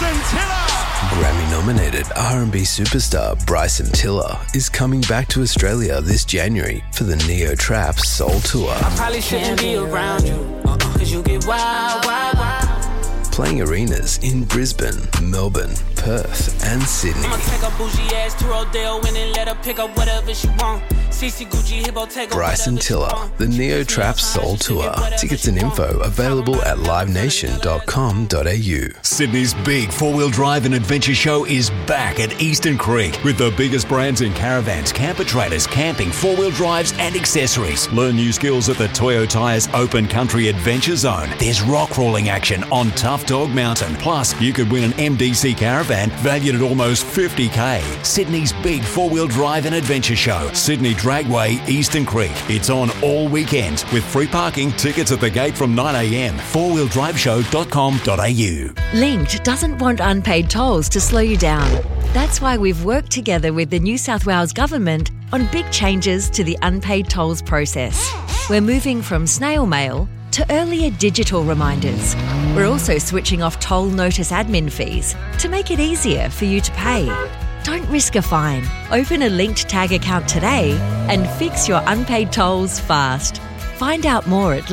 Grammy-nominated R&B superstar Bryson Tiller is coming back to Australia this January for the Neo Trap Soul Tour. I probably shouldn't be around you, cause you get wild, wild, wild. Playing arenas in Brisbane, Melbourne, Perth and Sydney. I'ma take a bougie ass to Rodeo and then let her pick up whatever she want. CC Gucci, Hippo, take Bryson Tiller, the Neo Trap Soul Tour. Tickets and info available at livenation.com.au. Sydney's big four-wheel drive and adventure show is back at Eastern Creek with the biggest brands in caravans, camper trailers, camping, four-wheel drives and accessories. Learn new skills at the Toyo Tyres Open Country Adventure Zone. There's rock crawling action on Tough Dog Mountain. Plus, you could win an MDC caravan valued at almost $50,000. Sydney's big four-wheel drive and adventure show. Sydney Dragway, Eastern Creek. It's on all weekends with free parking, tickets at the gate from 9 a.m. fourwheeldriveshow.com.au. Linked doesn't want unpaid tolls to slow you down. That's why we've worked together with the New South Wales Government on big changes to the unpaid tolls process. We're moving from snail mail to earlier digital reminders. We're also switching off toll notice admin fees to make it easier for you to pay. Don't risk a fine. Open a Linked Tag account today and fix your unpaid tolls fast. Find out more at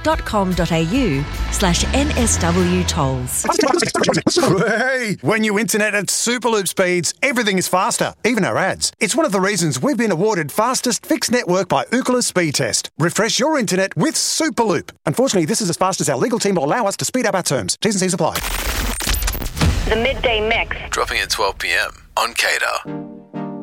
linked.com.au/NSW tolls. Hey, when you internet at Superloop speeds, everything is faster, even our ads. It's one of the reasons we've been awarded fastest fixed network by Ookla Speed Test. Refresh your internet with Superloop. Unfortunately, this is as fast as our legal team will allow us to speed up our terms. T's and C's apply. The Midday Mix. Dropping at 12 p.m. on Cater.